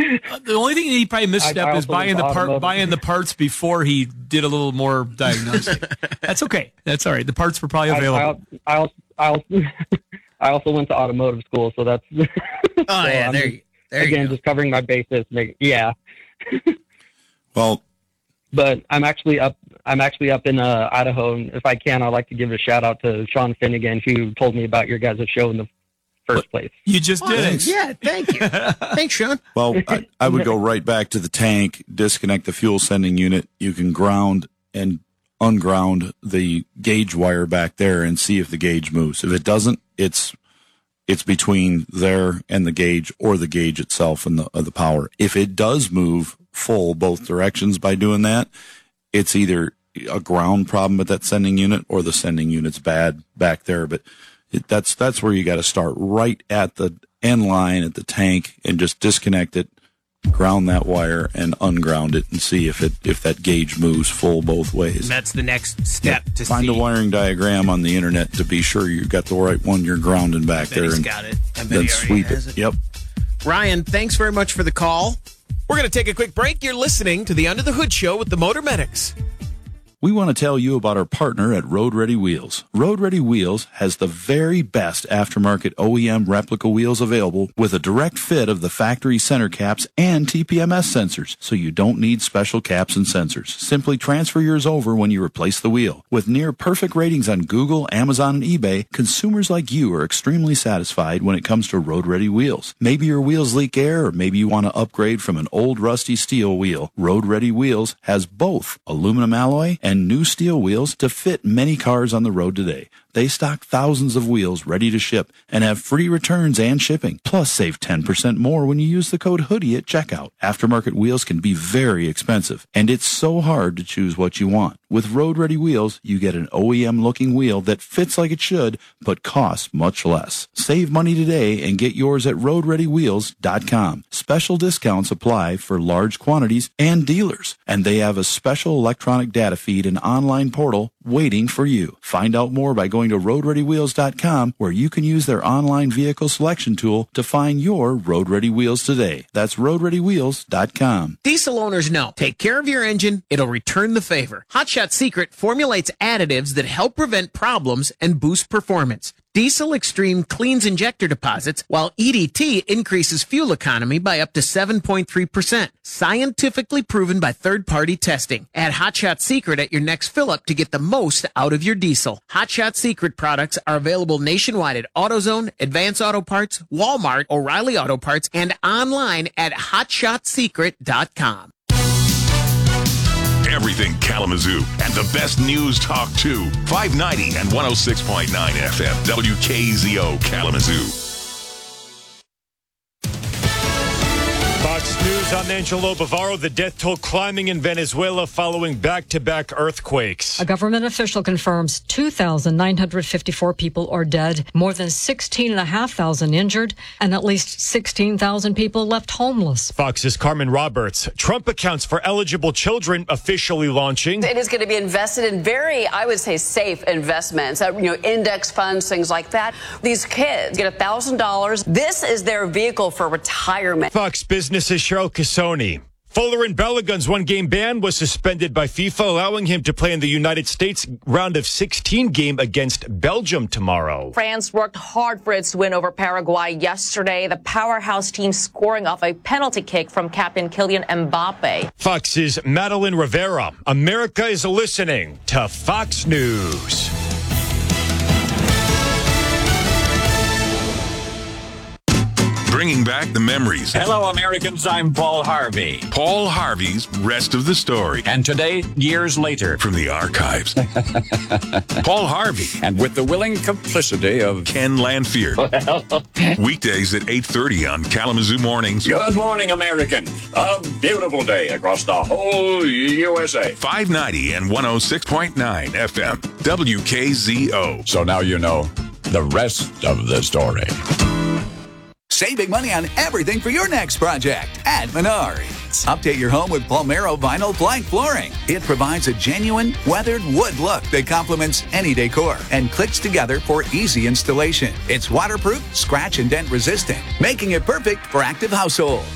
The only thing he probably misstepped is buying the parts before he did a little more diagnostic. That's okay. That's all right. The parts were probably available. I also went to automotive school, so that's. Just covering my bases. Yeah. Well, but I'm actually up in Idaho, and if I can, I'd like to give a shout out to Sean Finnegan, who told me about your guys' show in the first place. You just did it. Yeah, thank you. Thanks, Sean. Well, I would go right back to the tank, disconnect the fuel sending unit. You can ground and unground the gauge wire back there and see if the gauge moves. If it doesn't, it's between there and the gauge, or the gauge itself and the power. If it does move full both directions by doing that, it's either a ground problem with that sending unit or the sending unit's bad back there. But that's where you got to start, right at the end line at the tank, and just disconnect it, ground that wire, and unground it, and see if that gauge moves full both ways. That's the next step to find a wiring diagram on the internet to be sure you got the right one you're grounding back there. He's got it. Then sweep it. Yep. Ryan, thanks very much for the call. We're going to take a quick break. You're listening to the Under the Hood Show with the Motor Medics. We want to tell you about our partner at Road Ready Wheels. Road Ready Wheels has the very best aftermarket OEM replica wheels available, with a direct fit of the factory center caps and TPMS sensors, so you don't need special caps and sensors. Simply transfer yours over when you replace the wheel. With near perfect ratings on Google, Amazon, and eBay, consumers like you are extremely satisfied when it comes to Road Ready Wheels. Maybe your wheels leak air, or maybe you want to upgrade from an old rusty steel wheel. Road Ready Wheels has both aluminum alloy and new steel wheels to fit many cars on the road today. They stock thousands of wheels ready to ship and have free returns and shipping. Plus, save 10% more when you use the code HOODIE at checkout. Aftermarket wheels can be very expensive, and it's so hard to choose what you want. With Road Ready Wheels, you get an OEM-looking wheel that fits like it should, but costs much less. Save money today and get yours at RoadReadyWheels.com. Special discounts apply for large quantities and dealers, and they have a special electronic data feed and online portal waiting for you. Find out more by going to RoadReadyWheels.com, where you can use their online vehicle selection tool to find your Road Ready wheels today. That's RoadReadyWheels.com. Diesel owners know, take care of your engine, it'll return the favor. Hot Shot Secret formulates additives that help prevent problems and boost performance. Diesel Extreme cleans injector deposits, while EDT increases fuel economy by up to 7.3%. Scientifically proven by third-party testing. Add Hot Shot Secret at your next fill-up to get the most out of your diesel. Hot Shot Secret products are available nationwide at AutoZone, Advance Auto Parts, Walmart, O'Reilly Auto Parts, and online at HotShotSecret.com. Everything Kalamazoo and the best news talk too. 590 and 106.9 FM. WKZO Kalamazoo. Fox News, I'm Angelo Bavaro. The death toll climbing in Venezuela following back-to-back earthquakes. A government official confirms 2,954 people are dead, more than 16,500 injured, and at least 16,000 people left homeless. Fox's Carmen Roberts. Trump accounts for eligible children officially launching. It is going to be invested in very, I would say, safe investments, index funds, things like that. These kids get $1,000. This is their vehicle for retirement. Fox Business's Cheryl Casoni. Fuller and Balogun's one-game ban was suspended by FIFA, allowing him to play in the United States round of 16 game against Belgium tomorrow. France worked hard for its win over Paraguay yesterday. The powerhouse team scoring off a penalty kick from captain Kylian Mbappe. Fox's Madeline Rivera. America is listening to Fox News. Bringing back the memories. Hello, Americans. I'm Paul Harvey. Paul Harvey's Rest of the Story. And today, years later. From the archives. Paul Harvey. And with the willing complicity of Ken Lanfear. Weekdays at 8:30 on Kalamazoo Mornings. Good morning, American. A beautiful day across the whole USA. 590 and 106.9 FM. WKZO. So now you know the rest of the story. Saving money on everything for your next project at Menards. Update your home with Palmero Vinyl Plank Flooring. It provides a genuine, weathered wood look that complements any decor and clicks together for easy installation. It's waterproof, scratch and dent resistant, making it perfect for active households.